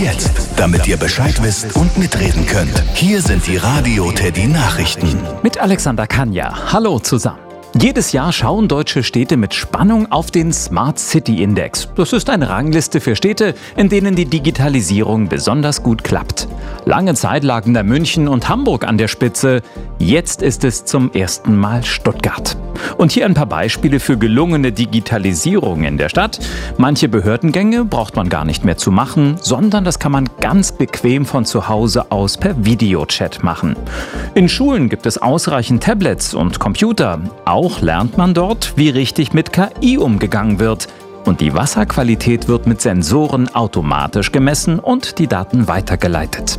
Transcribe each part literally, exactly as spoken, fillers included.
jetzt, damit ihr Bescheid wisst und mitreden könnt. Hier sind die Radio Teddy Nachrichten. Mit Alexander Kanja. Hallo zusammen. Jedes Jahr schauen deutsche Städte mit Spannung auf den Smart City Index. Das ist eine Rangliste für Städte, in denen die Digitalisierung besonders gut klappt. Lange Zeit lagen da München und Hamburg an der Spitze. Jetzt ist es zum ersten Mal Stuttgart. Und hier ein paar Beispiele für gelungene Digitalisierung in der Stadt. Manche Behördengänge braucht man gar nicht mehr zu machen, sondern das kann man ganz bequem von zu Hause aus per Videochat machen. In Schulen gibt es ausreichend Tablets und Computer. Auch lernt man dort, wie richtig mit K I umgegangen wird. Und die Wasserqualität wird mit Sensoren automatisch gemessen und die Daten weitergeleitet.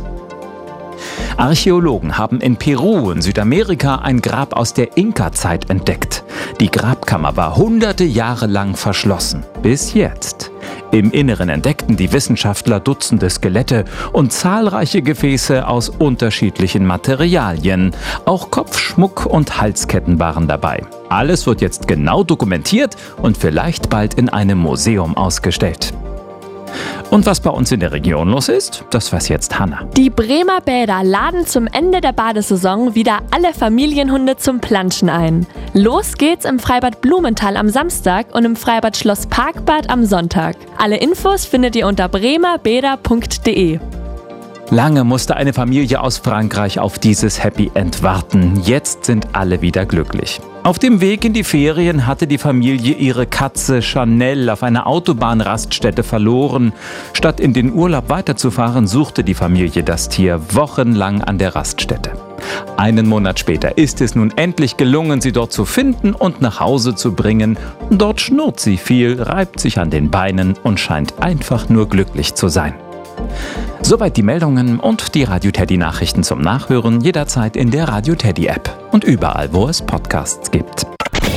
Archäologen haben in Peru in Südamerika ein Grab aus der Inka-Zeit entdeckt. Die Grabkammer war hunderte Jahre lang verschlossen. Bis jetzt. Im Inneren entdeckten die Wissenschaftler Dutzende Skelette und zahlreiche Gefäße aus unterschiedlichen Materialien. Auch Kopfschmuck und Halsketten waren dabei. Alles wird jetzt genau dokumentiert und vielleicht bald in einem Museum ausgestellt. Und was bei uns in der Region los ist, das weiß jetzt Hanna. Die Bremer Bäder laden zum Ende der Badesaison wieder alle Familienhunde zum Planschen ein. Los geht's im Freibad Blumenthal am Samstag und im Freibad Schloss Parkbad am Sonntag. Alle Infos findet ihr unter bremer bäder punkt de. Lange musste eine Familie aus Frankreich auf dieses Happy End warten. Jetzt sind alle wieder glücklich. Auf dem Weg in die Ferien hatte die Familie ihre Katze Chanel auf einer Autobahnraststätte verloren. Statt in den Urlaub weiterzufahren, suchte die Familie das Tier wochenlang an der Raststätte. Einen Monat später ist es nun endlich gelungen, sie dort zu finden und nach Hause zu bringen. Dort schnurrt sie viel, reibt sich an den Beinen und scheint einfach nur glücklich zu sein. Soweit die Meldungen und die Radio Teddy Nachrichten zum Nachhören jederzeit in der Radio Teddy App und überall, wo es Podcasts gibt.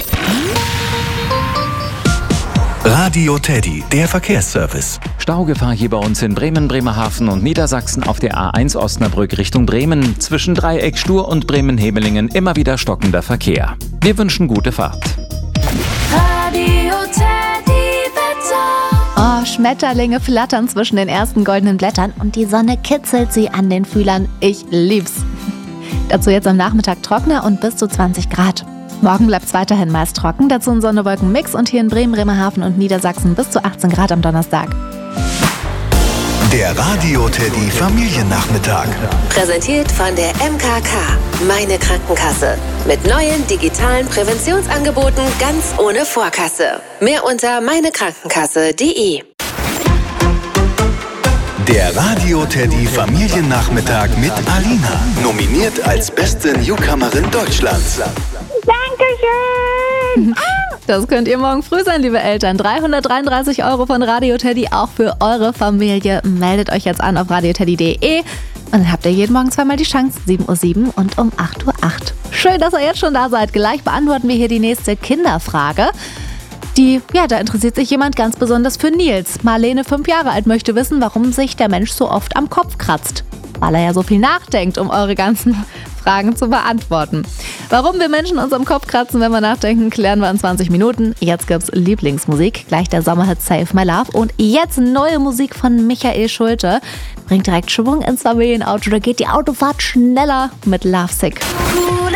Radio Teddy, der Verkehrsservice. Staugefahr hier bei uns in Bremen, Bremerhaven und Niedersachsen auf der A eins Osnabrück Richtung Bremen. Zwischen Dreieck Stur und Bremen-Hemelingen immer wieder stockender Verkehr. Wir wünschen gute Fahrt. Radio Teddy Wetter. Oh, Schmetterlinge flattern zwischen den ersten goldenen Blättern und die Sonne kitzelt sie an den Fühlern. Ich lieb's. Dazu jetzt am Nachmittag trockener und bis zu zwanzig Grad. Morgen bleibt es weiterhin meist trocken, dazu ein Sonne-Wolken-Mix und hier in Bremen, Bremerhaven und Niedersachsen bis zu achtzehn Grad am Donnerstag. Der Radio Teddy Familiennachmittag. Präsentiert von der M K K, meine Krankenkasse. Mit neuen digitalen Präventionsangeboten ganz ohne Vorkasse. Mehr unter meinekrankenkasse punkt de. Der Radio Teddy Familiennachmittag mit Alina. Nominiert als beste Newcomerin Deutschlands. Dankeschön! Das könnt ihr morgen früh sein, liebe Eltern. dreihundertdreiunddreißig Euro von Radio Teddy, auch für eure Familie. Meldet euch jetzt an auf radio teddy punkt de und dann habt ihr jeden Morgen zweimal die Chance. sieben Uhr sieben und um acht Uhr acht. Schön, dass ihr jetzt schon da seid. Gleich beantworten wir hier die nächste Kinderfrage. Die, ja, da interessiert sich jemand ganz besonders für Nils. Marlene, fünf Jahre alt, möchte wissen, warum sich der Mensch so oft am Kopf kratzt. Weil er ja so viel nachdenkt, um eure ganzen Fragen zu beantworten. Warum wir Menschen uns am Kopf kratzen, wenn wir nachdenken, klären wir in zwanzig Minuten. Jetzt gibt's Lieblingsmusik, gleich der Sommerhit Save My Love und jetzt neue Musik von Michael Schulte. Bringt direkt Schwung ins Familienauto, da geht die Autofahrt schneller mit Lovesick.